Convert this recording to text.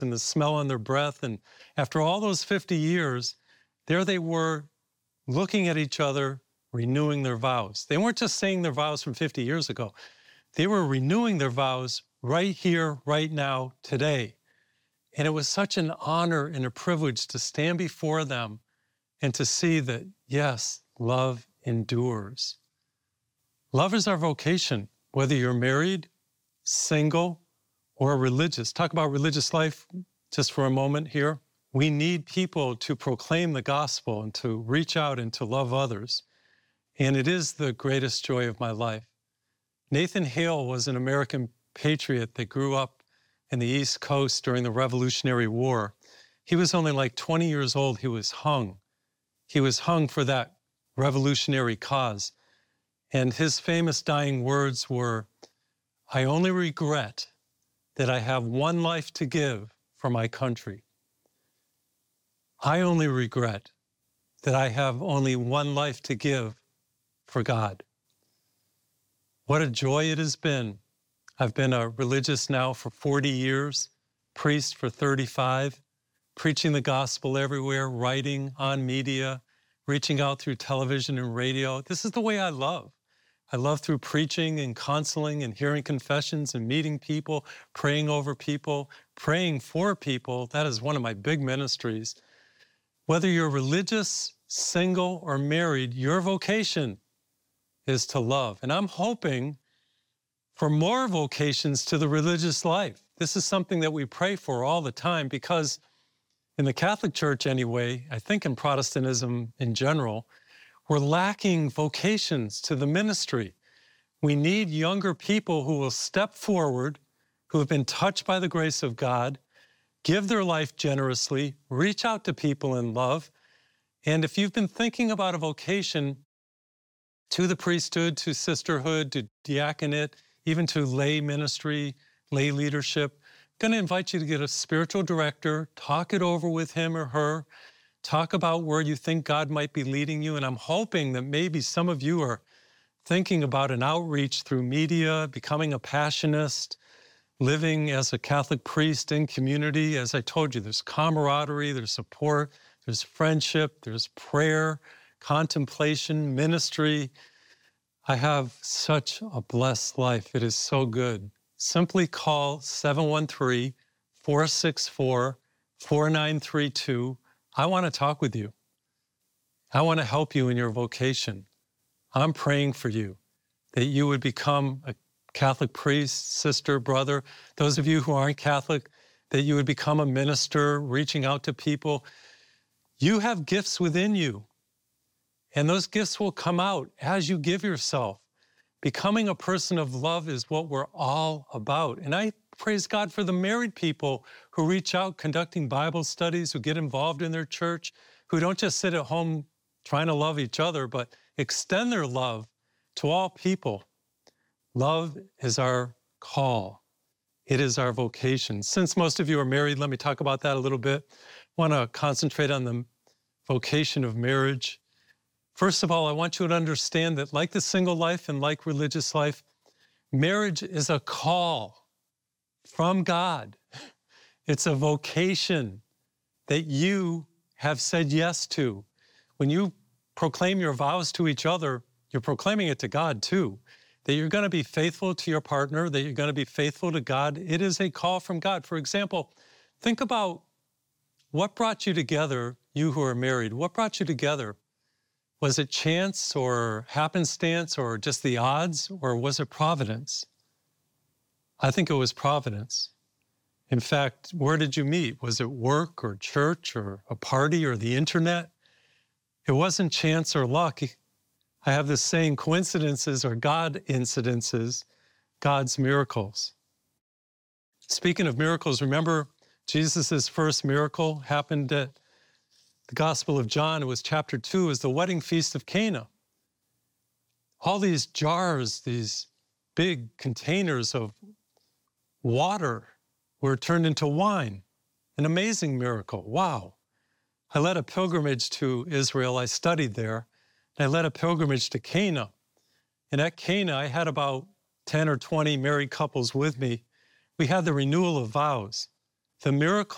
and the smell on their breath. And after all those 50 years, there they were looking at each other, renewing their vows. They weren't just saying their vows from 50 years ago. They were renewing their vows right here, right now, today. And it was such an honor and a privilege to stand before them and to see that, yes, love endures. Love is our vocation, whether you're married, single, or religious. Talk about religious life just for a moment here. We need people to proclaim the gospel and to reach out and to love others. And it is the greatest joy of my life. Nathan Hale was an American patriot that grew up in the East Coast during the Revolutionary War. He was only like 20 years old. He was hung. He was hung for that revolutionary cause. And his famous dying words were, "I only regret that I have one life to give for my country. I only regret that I have only one life to give for God." What a joy it has been. I've been a religious now for 40 years, priest for 35, preaching the gospel everywhere, writing on media, reaching out through television and radio. This is the way I love. I love through preaching and counseling and hearing confessions and meeting people, praying over people, praying for people. That is one of my big ministries. Whether you're religious, single, or married, your vocation is to love. And I'm hoping for more vocations to the religious life. This is something that we pray for all the time because in the Catholic Church anyway, I think in Protestantism in general, we're lacking vocations to the ministry. We need younger people who will step forward, who have been touched by the grace of God, give their life generously, reach out to people in love. And if you've been thinking about a vocation to the priesthood, to sisterhood, to diaconate, even to lay ministry, lay leadership, I'm going to invite you to get a spiritual director, talk it over with him or her, talk about where you think God might be leading you. And I'm hoping that maybe some of you are thinking about an outreach through media, becoming a passionist, living as a Catholic priest in community. As I told you, there's camaraderie, there's support, there's friendship, there's prayer, contemplation, ministry. I have such a blessed life. It is so good. Simply call 713-464-4932. I want to talk with you. I want to help you in your vocation. I'm praying for you that you would become a Catholic priest, sister, brother. Those of you who aren't Catholic, that you would become a minister, reaching out to people. You have gifts within you, and those gifts will come out as you give yourself. Becoming a person of love is what we're all about. And I praise God for the married people who reach out, conducting Bible studies, who get involved in their church, who don't just sit at home trying to love each other, but extend their love to all people. Love is our call. It is our vocation. Since most of you are married, let me talk about that a little bit. I want to concentrate on the vocation of marriage. First of all, I want you to understand that like the single life and like religious life, marriage is a call from God. It's a vocation that you have said yes to. When you proclaim your vows to each other, you're proclaiming it to God too, that you're going to be faithful to your partner, that you're going to be faithful to God. It is a call from God. For example, think about what brought you together, you who are married. What brought you together? Was it chance or happenstance or just the odds, or was it providence? I think it was providence. In fact, where did you meet? Was it work or church or a party or the internet? It wasn't chance or luck. I have this saying, coincidences are God incidences, God's miracles. Speaking of miracles, remember Jesus' first miracle happened at the Gospel of John. It was chapter 2, is the wedding feast of Cana. All these jars, these big containers of water were turned into wine. An amazing miracle. Wow. I led a pilgrimage to Israel. I studied there. And I led a pilgrimage to Cana. And at Cana, I had about 10 or 20 married couples with me. We had the renewal of vows. The miracle